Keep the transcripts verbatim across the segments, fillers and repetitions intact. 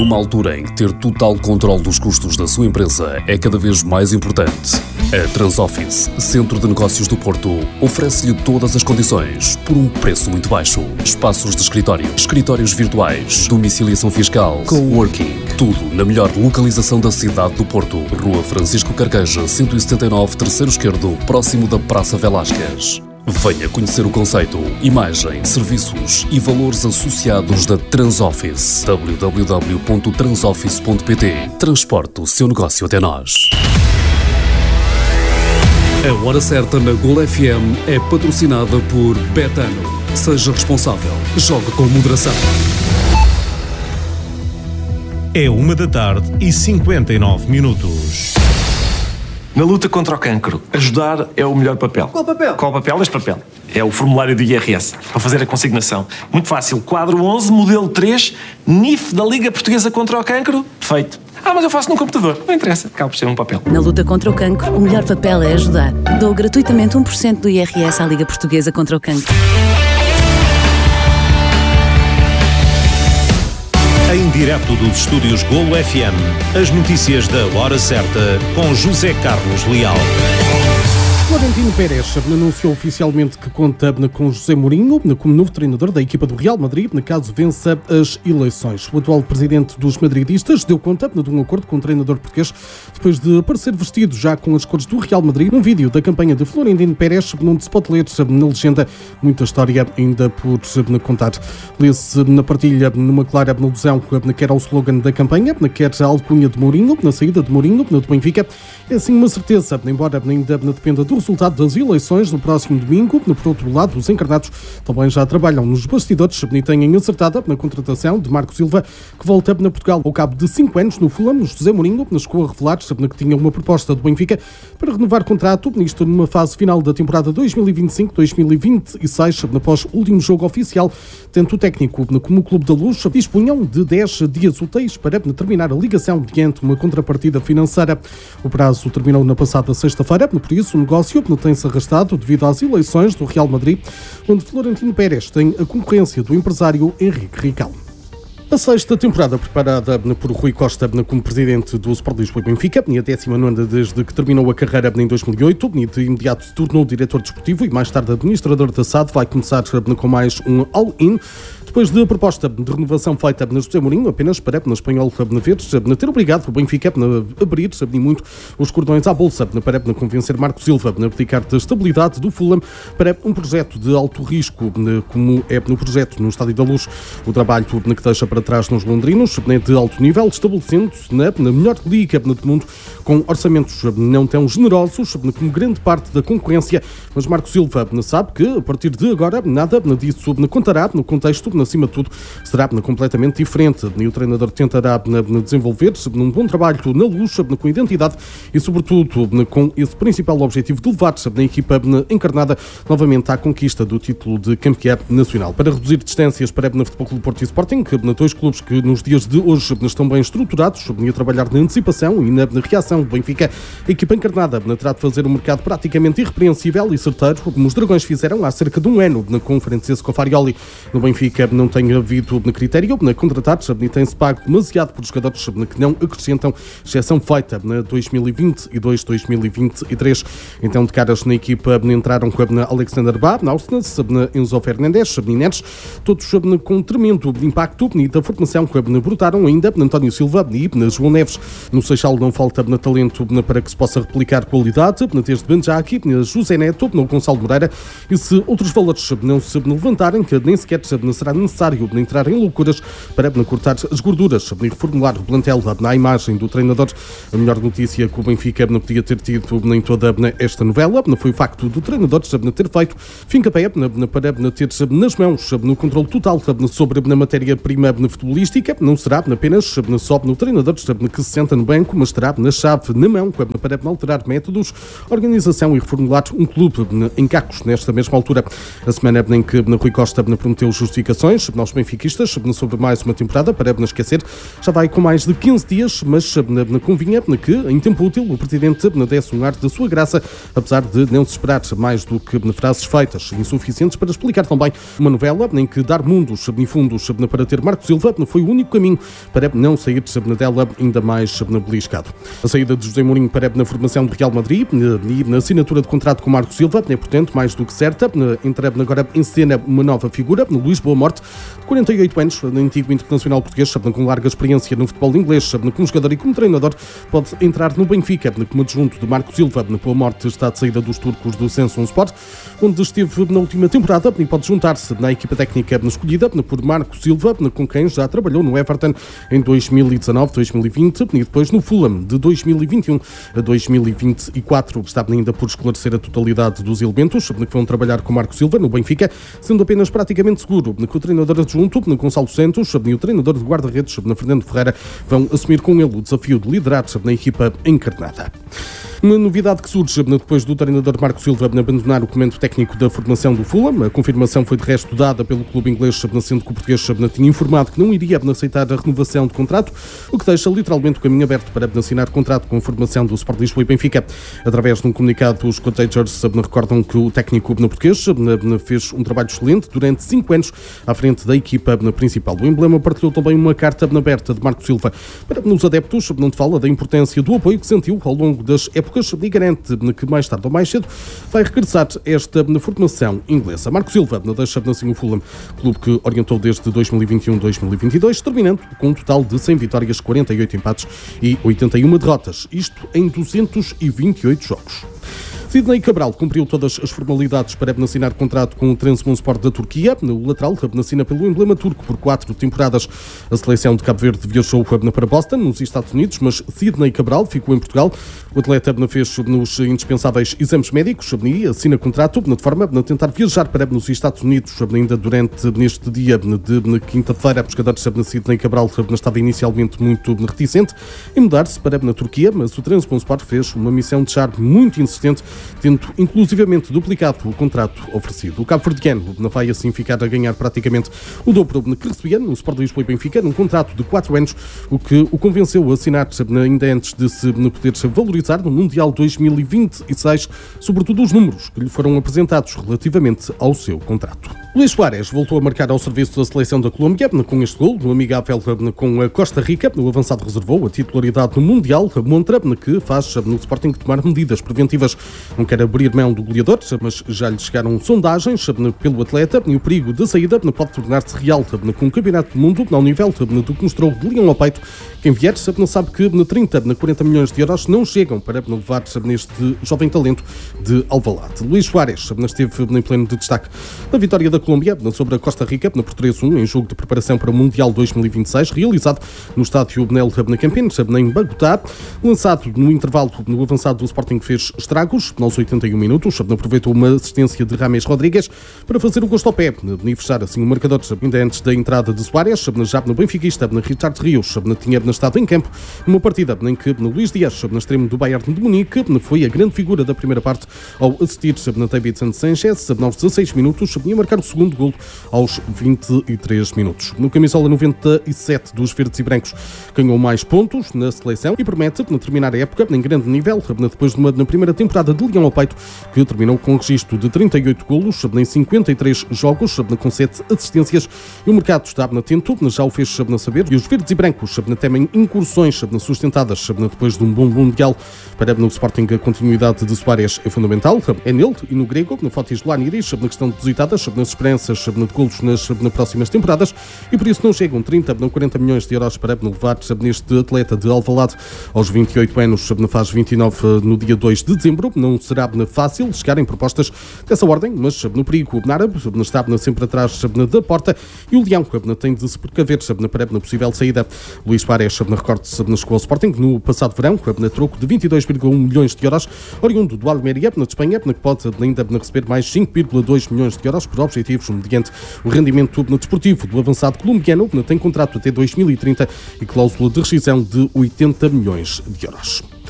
Numa altura em que ter total controle dos custos da sua empresa é cada vez mais importante, a Transoffice, Centro de Negócios do Porto, oferece-lhe todas as condições por um preço muito baixo. Espaços de escritório, escritórios virtuais, domiciliação fiscal, coworking, tudo na melhor localização da cidade do Porto. Rua Francisco Carqueja, cento e setenta e nove, terceiro esquerdo, próximo da Praça Velásquez. Venha conhecer o conceito, imagem, serviços e valores associados da Transoffice. w w w ponto transoffice ponto p t. Transporte o seu negócio até nós. A Hora Certa na Gol F M é patrocinada por Betano. Seja responsável. Jogue com moderação. É uma da tarde e cinquenta e nove minutos. Na luta contra o cancro, ajudar é o melhor papel. Qual papel? Qual papel? Este papel. É o formulário do I R S, para fazer a consignação. Muito fácil. Quadro onze, modelo três, N I F da Liga Portuguesa contra o Cancro. Feito. Ah, mas eu faço num computador. Não interessa. Acaba por ser um papel. Na luta contra o cancro, o melhor papel é ajudar. Dou gratuitamente um por cento do I R S à Liga Portuguesa contra o Cancro. Em direto dos estúdios Golo F M, as notícias da Hora Certa com José Carlos Leal. Florentino Pérez anunciou oficialmente que conta com José Mourinho como novo treinador da equipa do Real Madrid, caso vença as eleições. O atual presidente dos madridistas deu conta de um acordo com o treinador português depois de aparecer vestido já com as cores do Real Madrid num vídeo da campanha de Florentino Pérez, onde se pode ler na legenda muita história ainda por contar. Lê-se na partilha numa clara alusão quer ao slogan da campanha, quer à alcunha de Mourinho, na saída de Mourinho, do Benfica. É assim uma certeza, embora ainda dependa do resultado das eleições no próximo domingo. Por outro lado, os encarnados também já trabalham nos bastidores e têm acertada na contratação de Marco Silva, que volta na Portugal ao cabo de cinco anos no Fulham. José Mourinho chegou a revelar que tinha uma proposta do Benfica para renovar contrato, isto numa fase final da temporada dois mil e vinte e cinco dois mil e vinte e seis, após o último jogo oficial, tanto o técnico como o Clube da Luz dispunham de dez dias úteis para terminar a ligação diante uma contrapartida financeira. O prazo terminou na passada sexta-feira, por isso o negócio tem-se arrastado devido às eleições do Real Madrid, onde Florentino Pérez tem a concorrência do empresário Henrique Ricão. A sexta temporada preparada por Rui Costa como presidente do Sport Lisboa e Benfica, e a décima nona desde que terminou a carreira em dois mil e oito, e de imediato se tornou diretor desportivo e mais tarde administrador da S A D, vai começar com mais um all-in. Depois da proposta de renovação feita na José Mourinho, apenas para na espanhol Verdes ter obrigado o Benfica a abrir e muito os cordões à bolsa para convencer Marco Silva a abdicar da estabilidade do Fulham para um projeto de alto risco, como é no projeto no Estádio da Luz. O trabalho que deixa para trás nos londrinos de alto nível, estabelecendo-se na, na melhor liga do mundo, com orçamentos não tão generosos como grande parte da concorrência, mas Marco Silva sabe que a partir de agora nada disso contará no contexto. Acima de tudo, será completamente diferente e o treinador tentará desenvolver-se num bom trabalho na Luz, com identidade e, sobretudo, com esse principal objetivo de levar a equipa encarnada novamente à conquista do título de campeão nacional. Para reduzir distâncias para o Futebol Clube Porto e Sporting, dois clubes que nos dias de hoje estão bem estruturados e a trabalhar na antecipação e na reação do Benfica, a equipa encarnada terá de fazer um mercado praticamente irrepreensível e certeiro, como os Dragões fizeram há cerca de um ano na Conferência com Farioli. No Benfica não tem havido critério na contratar e tem-se pago demasiado por jogadores que não acrescentam, exceção feita na dois mil e vinte e dois dois mil e vinte e três. Então, de caras na equipa entraram na Alexander Bá, na Ausnes, na Enzo Fernandes, Nenetes, todos com tremendo impacto e da formação que brotaram ainda António Silva e João Neves. No Seixal não falta talento para que se possa replicar qualidade, desde Benjaki, José Neto, no Gonçalo Moreira, e se outros valores não se levantarem, que nem sequer será necessário entrar em loucuras para cortar as gorduras e reformular o plantel na imagem do treinador. A melhor notícia que o Benfica não podia ter tido nem toda esta novela foi o facto do treinador ter feito fim-capé para ter nas mãos no controle total sobre a matéria-prima futebolística. Não será apenas só no treinador que se senta no banco, mas terá na chave na mão para alterar métodos, organização e reformular um clube em cacos nesta mesma altura. A semana em que Rui Costa prometeu justificações informações aos benfiquistas sobre mais uma temporada, para não esquecer, já vai com mais de quinze dias, mas convinha que, em tempo útil, o Presidente desse um ar da sua graça, apesar de não se esperar mais do que frases feitas insuficientes para explicar também uma novela em que dar mundos e fundos para ter Marco Silva foi o único caminho para não sair dela ainda mais beliscado. A saída de José Mourinho para na formação do Real Madrid e na assinatura de contrato com Marco Silva é, portanto, mais do que certa. Entra agora em cena uma nova figura, Luís Boa Morte, de quarenta e oito anos, antigo internacional português, com larga experiência no futebol inglês, como jogador e como treinador, pode entrar no Benfica, como adjunto de Marco Silva. Boa Morte está de saída dos turcos do Samsunspor, onde esteve na última temporada, e pode juntar-se na equipa técnica escolhida por Marco Silva, com quem já trabalhou no Everton em dois mil e dezanove, dois mil e vinte e depois no Fulham de dois mil e vinte e um a dois mil e vinte e quatro. Está ainda por esclarecer a totalidade dos elementos que vão trabalhar com Marco Silva no Benfica, sendo apenas praticamente seguro que o treinador adjunto, Gonçalo Santos, e o treinador de guarda-redes, Fernando Ferreira, vão assumir com ele o desafio de liderar na equipa encarnada. Uma novidade que surge depois do treinador Marco Silva abandonar o comando técnico da formação do Fulham. A confirmação foi de resto dada pelo clube inglês, sendo que o português tinha informado que não iria aceitar a renovação de contrato, o que deixa literalmente o caminho aberto para assinar contrato com a formação do Sport Lisboa e Benfica. Através de um comunicado, os Cottagers recordam que o técnico português fez um trabalho excelente durante cinco anos à frente da equipa principal. O emblema partilhou também uma carta aberta de Marco Silva para os adeptos, onde fala da importância do apoio que sentiu ao longo das épocas e garante que mais tarde ou mais cedo vai regressar esta formação inglesa. Marco Silva deixa assim o Fulham, clube que orientou desde dois mil e vinte e um a dois mil e vinte e dois, terminando com um total de cem vitórias, quarenta e oito empates e oitenta e uma derrotas, isto em duzentos e vinte e oito jogos. Sidney Cabral cumpriu todas as formalidades para assinar contrato com o Trabzonspor da Turquia. O lateral assina pelo emblema turco por quatro temporadas. A seleção de Cabo Verde viajou para Boston, nos Estados Unidos, mas Sidney Cabral ficou em Portugal. O atleta fez nos indispensáveis exames médicos e assina contrato de forma a tentar viajar para os Estados Unidos ainda durante neste dia de quinta-feira. O jogador Sidney Cabral estava inicialmente muito reticente em mudar-se para a Turquia, mas o Trabzonspor fez uma missão de charme muito insistente, tendo inclusivamente duplicado o contrato oferecido. O cabo-verdiano vai assim ficar a ganhar praticamente o dobro que recebia no Sport Lisboa e Benfica, num contrato de quatro anos, o que o convenceu a assinar ainda antes de se poder valorizar no Mundial dois mil e vinte e seis, sobretudo os números que lhe foram apresentados relativamente ao seu contrato. Luís Suárez voltou a marcar ao serviço da seleção da Colômbia com este gol, no amigável com a Costa Rica. O avançado reservou a titularidade no Mundial, montra que faz no Sporting tomar medidas preventivas. Não quer abrir mão do goleador, mas já lhe chegaram sondagens pelo atleta e o perigo da saída pode tornar-se real com o Campeonato do Mundo ao nível do que mostrou de leão ao peito. Quem vier sabe que trinta, quarenta milhões de euros não chegam para levar neste jovem talento de Alvalade. Luís Suárez esteve em pleno de destaque na vitória da Colômbia sobre a Costa Rica na por três a um em jogo de preparação para o Mundial dois mil e vinte e seis, realizado no estádio Benel Campinas, em Bagotá. Lançado no intervalo, no avançado do Sporting fez estragos aos oitenta e um minutos, aproveitou uma assistência de Rames Rodrigues para fazer o gosto ao pé e fechar assim o marcador ainda antes da entrada de Suárez. Já no benfiquista, Richard Rios tinha estado em campo numa partida em que Luís Dias, no extremo do Bayern de Munique, foi a grande figura da primeira parte ao assistir na Davidson Sanchez aos dezasseis minutos e a marcar o segundo golo aos vinte e três minutos. No camisola noventa e sete dos verdes e brancos, ganhou mais pontos na seleção e permite terminar a época em grande nível, depois de uma na primeira temporada de leão ao peito, que terminou com um registro de trinta e oito golos em cinquenta e três jogos, com sete assistências, e o mercado está atento, já o fez saber, e os verdes e brancos temem incursões sustentadas depois de um bom mundial. Para o Sporting, a continuidade de Suárez é fundamental, é nele e no grego, no Fotis Laniris, na questão depositadas, nas esperanças de golos nas, nas próximas temporadas, e por isso não chegam trinta a quarenta milhões de euros para levar neste atleta de Alvalade aos vinte e oito anos, faz vinte e nove no dia dois de dezembro. Não será fácil chegar em propostas dessa ordem, mas no perigo árabe está sempre atrás da porta e o Leão tem de se precaver para a possível saída. Luís Suárez, recorde-se, chegou ao Sporting no passado verão, a troco de vinte e dois vírgula um milhões de euros, oriundo do Almeria, na Espanha, que pode ainda receber mais cinco vírgula dois milhões de euros por objetivos mediante o rendimento desportivo do avançado colombiano, que tem contrato até dois mil e trinta e cláusula de rescisão de oitenta milhões de euros.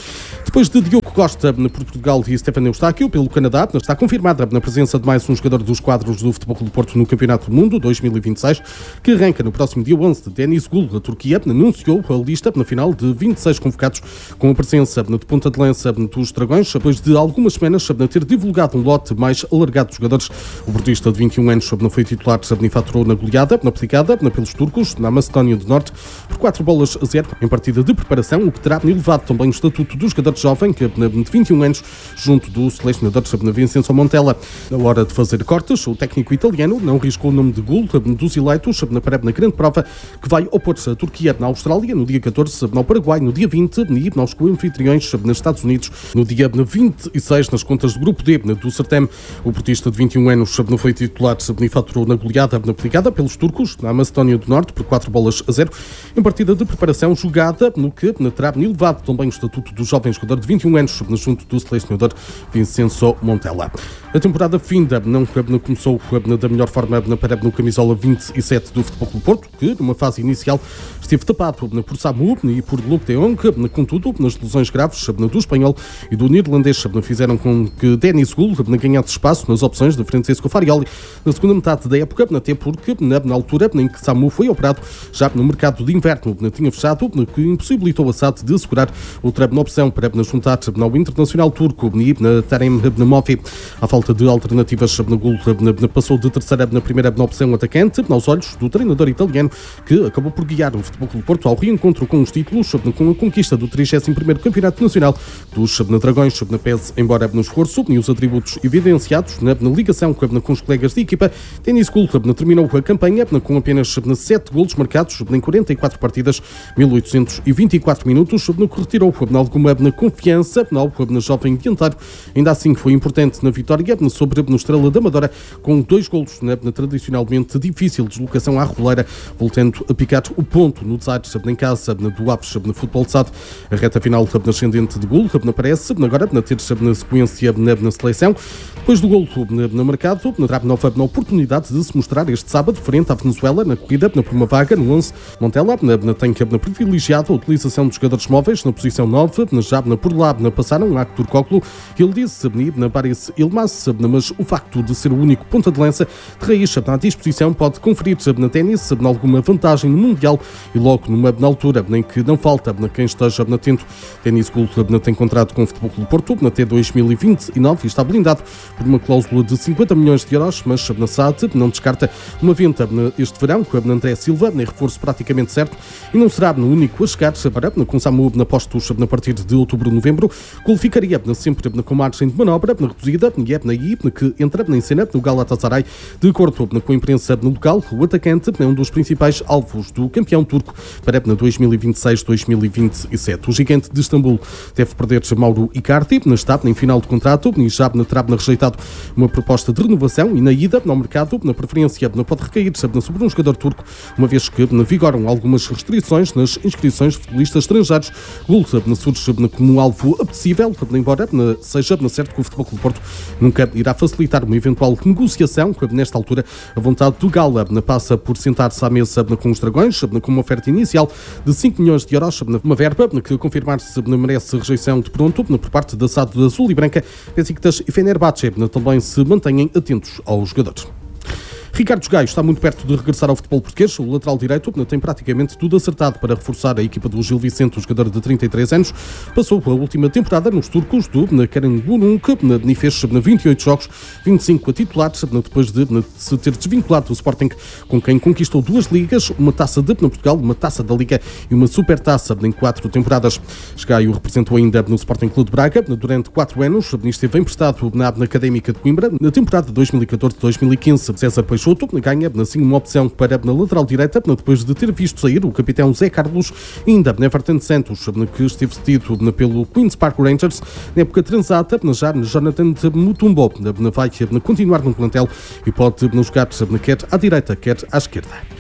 Depois de Diogo Costa por Portugal e Stefano Eustáquio pelo Canadá, está confirmada na presença de mais um jogador dos quadros do Futebol Clube do Porto no Campeonato do Mundo dois mil e vinte e seis, que arranca no próximo dia onze. Deniz Gül, da Turquia, anunciou a lista na final de vinte e seis convocados, com a presença de ponta de lança dos Dragões, depois de algumas semanas ter divulgado um lote mais alargado de jogadores. O portista de vinte e um anos foi titular e faturou na goleada aplicada pelos turcos na Macedónia do Norte por quatro bolas a zero em partida de preparação, o que terá elevado também o estatuto do jogador jovem, que de vinte e um anos, junto do selecionador Vincenzo Montella. Na hora de fazer cortes, o técnico italiano não riscou o nome de Gül dos eleitos na grande prova que vai opor-se a Turquia na Austrália no dia catorze, no Paraguai no dia vinte e aos co-anfitriões nos Estados Unidos no dia vinte e seis, nas contas do grupo D do certame. O portista de vinte e um anos não foi titular e faturou na goleada aplicada pelos turcos na Macedónia do Norte por quatro bolas a zero em partida de preparação jogada, no que terá elevado também o estatuto do jovem jogador de vinte e um anos junto do selecionador Vincenzo Montella. A temporada finda não começou da melhor forma para no camisola vinte e sete do Futebol Clube do Porto, que numa fase inicial esteve tapado por Samu e por Luke de Jong. Contudo, nas lesões graves do espanhol e do neerlandês fizeram com que Deniz Gül ganhasse espaço nas opções de Francesco Farioli na segunda metade da época, até porque na altura em que Samu foi operado, já no mercado de inverno tinha fechado, que impossibilitou a S A D de assegurar outra opção para juntar ao internacional turco e na Tarem Mofi. A falta de alternativas na Gül passou de terceira na primeira opção atacante aos olhos do treinador italiano, que acabou por guiar o Futebol Clube do Porto ao reencontro com os títulos, com a conquista do trigésimo primeiro Campeonato Nacional dos Dragões, pese embora no esforço e os atributos evidenciados na ligação com os colegas de equipa. Deniz Gül terminou a campanha com apenas sete golos marcados em quarenta e quatro partidas, mil oitocentos e vinte e quatro minutos, no que retirou alguma confiança na jovem dianteiro. Ainda assim foi importante na vitória sobre a Estrela da Amadora, com dois golos na, na tradicionalmente difícil deslocação à Roleira, voltando a picar o ponto no desaires em casa do Aves no Futebol de S A D. A reta final na ascendente de Gül aparece agora na terça na sequência na, na seleção. Depois do golo no mercado, terá nova na oportunidade de se mostrar este sábado frente à Venezuela na corrida por uma vaga no onze. Montella na, tem na privilegiado a utilização dos jogadores móveis na posição nove, já na por lá na passaram a Turcoglu, ele disse na Paris Ilmaz, mas o facto de ser o único ponta de lança de raiz à disposição pode conferir na ténis alguma vantagem no Mundial e logo numa na altura em que não falta quem esteja atento. Deniz Gül tem contrato com o Futebol Clube do Porto até dois mil e vinte e nove e está blindado por uma cláusula de cinquenta milhões de euros, mas na S A D não descarta uma venda este verão com a André Silva, nem reforço praticamente certo, e não será no único a chegar para com Samu na postos a partir de outubro-novembro, qualificaria sempre com margem de manobra reduzida e é aí que entra em cena no Galatasaray. De acordo com a imprensa local, o atacante é um dos principais alvos do campeão turco para dois mil e vinte e seis dois mil e vinte e sete. O gigante de Istambul deve perder Mauro Icardi na estada em final de contrato e já terá rejeitado uma proposta de renovação e na ida ao mercado, na preferência não pode recair sobre um jogador turco, uma vez que vigoram algumas restrições nas inscrições de futebolistas estrangeiros. Gül surge como um alvo apetecível, embora seja certo que o Futebol Clube do Porto nunca irá facilitar uma eventual negociação. Nesta altura, a vontade do Gala passa por sentar-se à mesa com os Dragões, com uma oferta inicial de cinco milhões de euros, uma verba que, confirmar-se, merece rejeição de pronto por parte da S A D Azul e Branca. Besiktas e Fenerbahçe também se mantenham atentos aos jogadores. Ricardo Gaio está muito perto de regressar ao futebol português. O lateral direito tem praticamente tudo acertado para reforçar a equipa do Gil Vicente, o jogador de trinta e três anos. Passou a última temporada nos turcos do Karanburunk e fez vinte e oito jogos, vinte e cinco a titular, depois de se ter desvinculado do Sporting, com quem conquistou duas ligas, uma taça de Portugal, uma taça da Liga e uma supertaça em quatro temporadas. Gaio representou ainda no Sporting Clube de Braga durante quatro anos, esteve emprestado na Académica de Coimbra na temporada dois mil e catorze dois mil e quinze. César Peixoto ganha assim uma opção para na lateral direita, depois de ter visto sair o capitão Zé Carlos e ainda Everton Santos, que esteve cedido pelo Queen's Park Rangers na época transata. Já Jonathan Mutombo vai continuar no plantel e pode jogar quer à direita, quer à esquerda.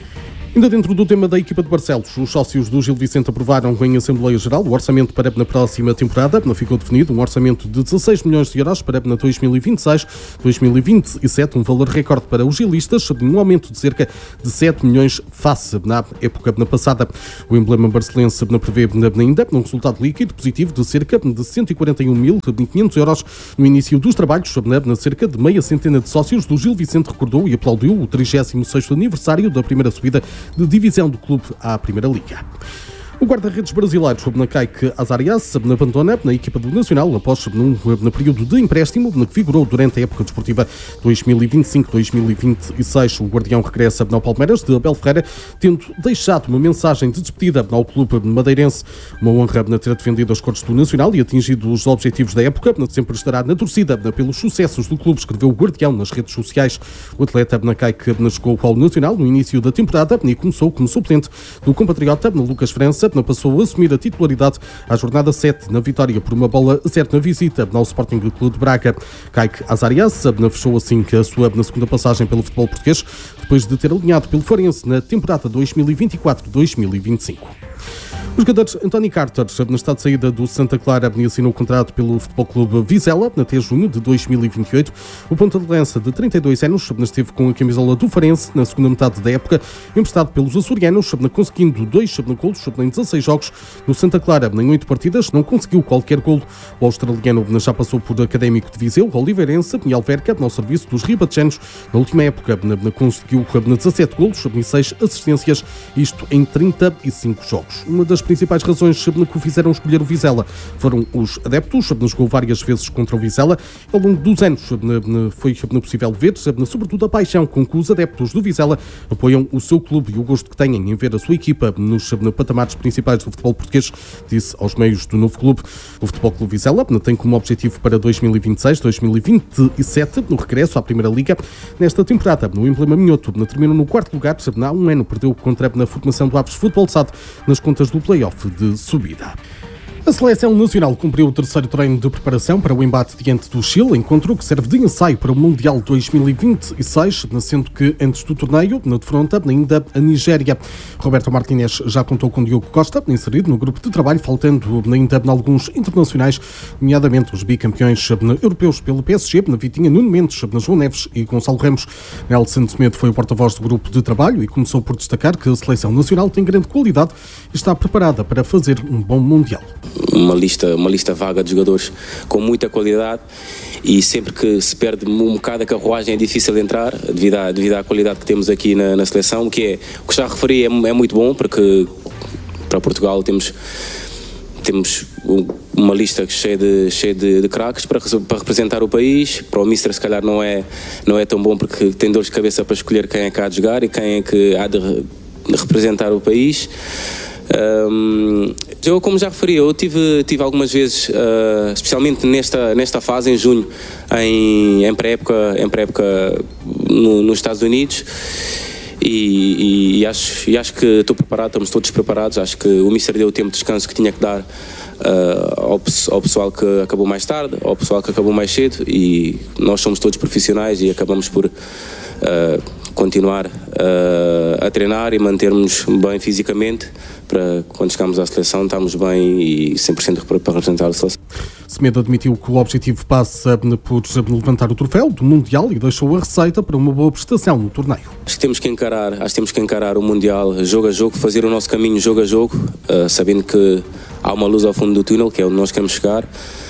Ainda dentro do tema da equipa de Barcelos, os sócios do Gil Vicente aprovaram em Assembleia Geral o orçamento para na próxima temporada. Ficou definido um orçamento de dezasseis milhões de euros para dois mil e vinte e seis dois mil e vinte e sete, um valor recorde para os gilistas, um aumento de cerca de sete milhões face na época passada. O emblema barcelense prevê ainda um resultado líquido positivo de cerca de cento e quarenta e um mil e quinhentos euros no início dos trabalhos. Na cerca de meia centena de sócios do Gil Vicente recordou e aplaudiu o trigésimo sexto aniversário da primeira subida de divisão do clube à Primeira Liga. O guarda-redes brasileiro Kaique Azarias abandona na equipa do Nacional após num, no período de empréstimo que figurou durante a época desportiva dois mil e vinte e cinco dois mil e vinte e seis. O guardião regressa ao Palmeiras de Abel Ferreira, tendo deixado uma mensagem de despedida ao clube madeirense. Uma honra na ter defendido as cores do Nacional e atingido os objetivos da época. Sempre estará na torcida pelos sucessos do clube, escreveu o guardião nas redes sociais. O atleta Kaique chegou ao Nacional no início da temporada e começou como suplente do compatriota Lucas França. Passou a assumir a titularidade à jornada sete na vitória por uma bola a zero na visita ao Sporting Clube de Braga. Kaique Azarias fechou assim a sua na segunda passagem pelo futebol português, depois de ter alinhado pelo Farense na temporada dois mil e vinte e quatro dois mil e vinte e cinco. Os jogadores António Carter, no estado de saída do Santa Clara, assinou o contrato pelo Futebol Clube Vizela até junho de dois mil e vinte e oito. O ponta de lança de trinta e dois anos esteve com a camisola do Farense na segunda metade da época, emprestado pelos açorianos, conseguindo dois golos em dezasseis jogos. No Santa Clara, em oito partidas, não conseguiu qualquer golo. O australiano já passou por Académico de Viseu, Oliveirense e Alverca, ao serviço dos ribatejanos. Na última época, conseguiu dezassete golos e seis assistências, isto em trinta e cinco jogos. Uma das principais razões que o fizeram escolher o Vizela foram os adeptos. Jogou várias vezes contra o Vizela. Ao longo dos anos foi possível ver, sobretudo, a paixão com que os adeptos do Vizela apoiam o seu clube e o gosto que têm em ver a sua equipa nos patamares principais do futebol português, disse aos meios do novo clube. O Futebol Clube Vizela tem como objetivo para dois mil e vinte e seis dois mil e vinte e sete no regresso à Primeira Liga. Nesta temporada, o emblema minhoto terminou no quarto lugar. Há um ano perdeu contra a formação do Aves Futebol S A D nas contas do play-off de subida. A Seleção Nacional cumpriu o terceiro treino de preparação para o embate diante do Chile, encontro que serve de ensaio para o Mundial dois mil e vinte e seis, sendo que antes do torneio, na defronta ainda a Nigéria. Roberto Martínez já contou com Diogo Costa, inserido no grupo de trabalho, faltando ainda alguns internacionais, nomeadamente os bicampeões europeus pelo P S G, na Vitinha, Nuno Mendes, na João Neves e Gonçalo Ramos. Nelson Semedo foi o porta-voz do grupo de trabalho e começou por destacar que a Seleção Nacional tem grande qualidade e está preparada para fazer um bom Mundial. Uma lista, uma lista vaga de jogadores com muita qualidade e sempre que se perde um bocado a carruagem é difícil de entrar devido à, devido à qualidade que temos aqui na, na seleção, que é, o que já referi é, é muito bom, porque para Portugal temos, temos uma lista cheia de, cheia de, de craques para, para representar o país. Para o Mister se calhar não é, não é tão bom, porque tem dor de cabeça para escolher quem é que há de jogar e quem é que há de, de representar o país. Um, eu, como já referi, eu tive, tive algumas vezes, uh, especialmente nesta, nesta fase, em junho, em, em pré-época, em pré-época no, nos Estados Unidos, e, e, e, acho, e acho que estou preparado, estamos todos preparados. Acho que o Mister deu o tempo de descanso que tinha que dar uh, ao, ao pessoal que acabou mais tarde, ao pessoal que acabou mais cedo, e nós somos todos profissionais e acabamos por uh, continuar uh, a treinar e mantermos bem fisicamente, para quando chegarmos à seleção estarmos bem e cem por cento para representar a seleção. Semedo admitiu que o objetivo passa por levantar o troféu do Mundial e deixou a receita para uma boa prestação no torneio. Acho que temos que encarar, acho que temos que encarar o Mundial jogo a jogo, fazer o nosso caminho jogo a jogo, uh, sabendo que há uma luz ao fundo do túnel, que é onde nós queremos chegar,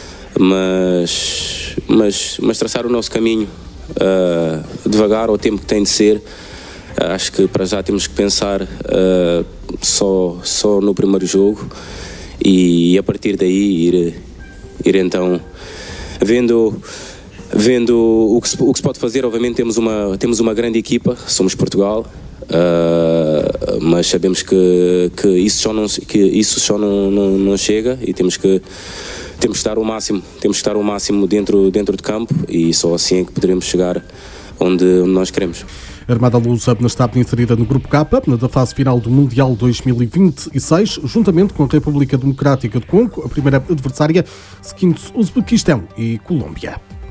mas, mas, mas traçar o nosso caminho uh, devagar, ao tempo que tem de ser. Uh, acho que para já temos que pensar uh, só, só no primeiro jogo e a partir daí ir, ir então vendo, vendo o, que se, o que se pode fazer. Obviamente temos uma, temos uma grande equipa, somos Portugal, uh, mas sabemos que, que isso só não, que isso só não, não, não chega e temos que, temos que estar o máximo, temos que estar o máximo dentro, dentro de campo, e só assim é que poderemos chegar onde, onde nós queremos. A Armada Lusa está inserida no Grupo K, da fase final do Mundial dois mil e vinte e seis, juntamente com a República Democrática do Congo, a primeira adversária, seguindo-se Uzbequistão e Colômbia.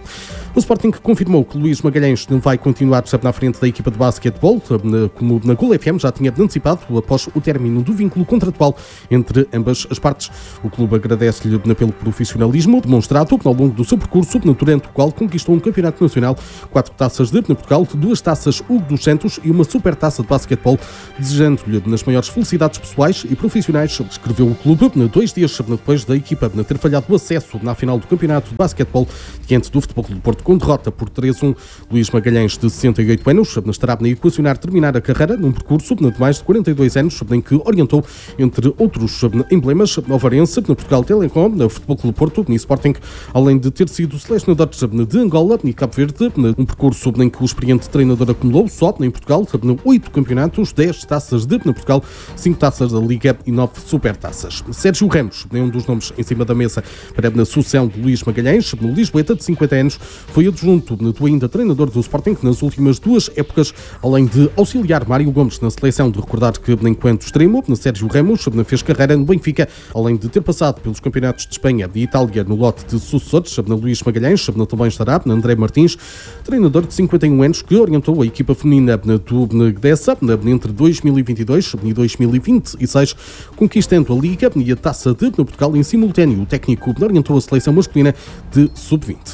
O Sporting confirmou que Luís Magalhães não vai continuar na frente da equipa de basquetebol, como na Gol F M já tinha antecipado após o término do vínculo contratual entre ambas as partes. O clube agradece-lhe pelo profissionalismo demonstrado ao longo do seu percurso, durante o qual conquistou um campeonato nacional, quatro taças de Portugal, duas taças Hugo dos Santos e uma super taça de basquetebol, desejando-lhe nas maiores felicidades pessoais e profissionais, escreveu o clube, dois dias depois da equipa ter falhado o acesso na final do campeonato de basquetebol diante do Futebol Clube do Porto, com derrota por três a um. Luís Magalhães, de sessenta e oito anos, estará a equacionar terminar a carreira num percurso de mais de quarenta e dois anos, em que orientou, entre outros emblemas, Ovarense, Portugal Telecom, Futebol Clube do Porto e Sporting, além de ter sido selecionador de Angola e Cabo Verde, um percurso em que o experiente treinador acumulou só em Portugal oito campeonatos, dez taças de Portugal, cinco taças da Liga e nove supertaças. Sérgio Ramos, um dos nomes em cima da mesa para a sucessão de Luís Magalhães, no Lisboeta, de cinquenta anos, foi adjunto do ainda treinador do Sporting nas últimas duas épocas, além de auxiliar Mário Gomes na seleção. De recordar que, enquanto extremo, Sérgio Ramos fez carreira no Benfica, além de ter passado pelos campeonatos de Espanha e Itália no lote de sucessores, na Luís Magalhães, na também estará André Martins, treinador de cinquenta e um anos, que orientou a equipa feminina do Gdessa entre dois mil e vinte e dois e dois mil e vinte e seis, conquistando a Liga e a Taça de Portugal em simultâneo. O técnico orientou a seleção masculina de sub vinte.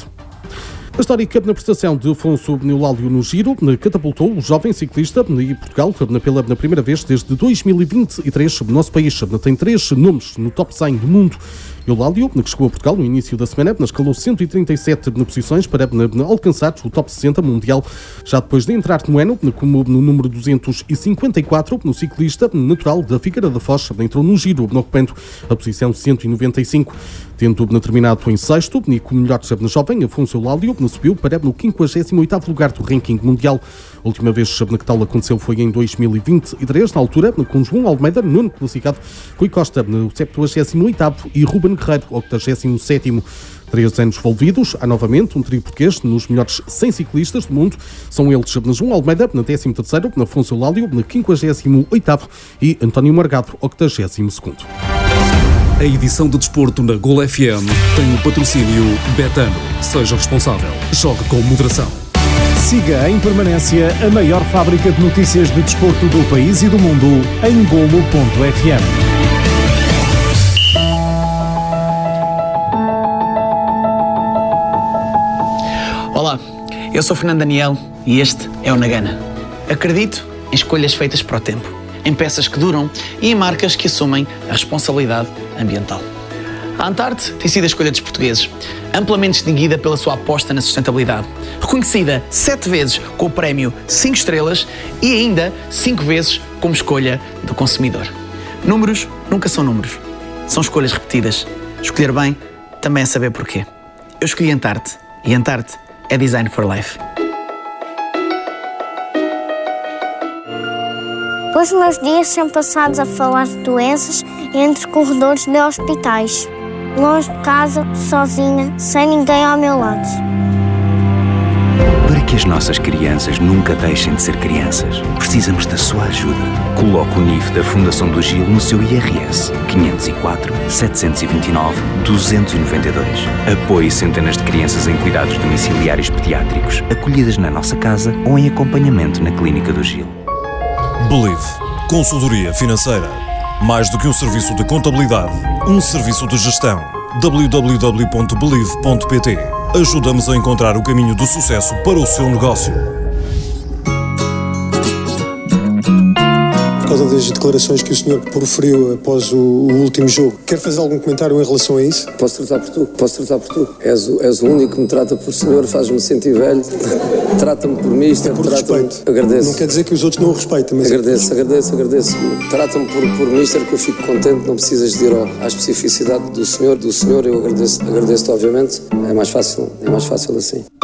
A histórica na prestação de Afonso Eulálio no Giro catapultou o jovem ciclista e Portugal pela primeira vez desde dois mil e vinte e três. O nosso país tem três nomes no top cem do mundo. Eulálio, que chegou a Portugal no início da semana, escalou cento e trinta e sete posições para alcançar o top sessenta mundial, já depois de entrar no ano como no número duzentos e cinquenta e quatro, no ciclista natural da Figueira da Foz, entrou no Giro, ocupando a posição cento e noventa e cinco. Tendo terminado em sexto, e como melhor jovem, Afonso Eulálio subiu para o quinquagésimo oitavo lugar do ranking mundial. A última vez que tal aconteceu foi em dois mil e vinte e três, na altura, com João Almeida, nono classificado, Rui Costa, no septuagésimo oitavo e Ruben Guerreiro, octagésimo sétimo. Três anos envolvidos, há novamente um trio português nos melhores cem ciclistas do mundo. São eles João Almeida, na décimo terceiro, Afonso Eulálio, na quinquagésimo oitavo e António Margado, octagésimo segundo. A edição de desporto na Gol F M tem o patrocínio Betano. Seja responsável. Jogue com moderação. Siga em permanência a maior fábrica de notícias de desporto do país e do mundo em golo ponto f m. Olá, eu sou Fernando Daniel e este é o Nagana. Acredito em escolhas feitas para o tempo, em peças que duram e em marcas que assumem a responsabilidade ambiental. A Antarte tem sido a escolha dos portugueses, amplamente distinguida pela sua aposta na sustentabilidade, reconhecida sete vezes com o prémio cinco estrelas e ainda cinco vezes como escolha do consumidor. Números nunca são números, são escolhas repetidas. Escolher bem também é saber porquê. Eu escolhi Antarte e Antarte é Design for Life. Os meus dias são passados a falar de doenças entre corredores de hospitais, longe de casa, sozinha, sem ninguém ao meu lado. Para que as nossas crianças nunca deixem de ser crianças, precisamos da sua ajuda. Coloque o N I F da Fundação do Gil no seu I R S quinhentos e quatro, setecentos e vinte e nove, duzentos e noventa e dois. Apoie centenas de crianças em cuidados domiciliários pediátricos, acolhidas na nossa casa ou em acompanhamento na Clínica do Gil. Believe. Consultoria financeira. Mais do que um serviço de contabilidade, um serviço de gestão. w w w ponto believe ponto p t. Ajuda-nos a encontrar o caminho do sucesso para o seu negócio. Por causa das declarações que o senhor proferiu após o, o último jogo, quer fazer algum comentário em relação a isso? Posso tratar por tu, posso tratar por tu. És o, és o único que me trata por senhor, faz-me sentir velho, trata-me por mister, é por trata-me... respeito. Agradeço. Não quer dizer que os outros não o respeitem, mas... Agradeço, agradeço, agradeço. Trata-me por, por mister, que eu fico contente, não precisas de ir ao, à especificidade do senhor, do senhor, eu agradeço, agradeço-te, obviamente. É mais fácil, é mais fácil assim.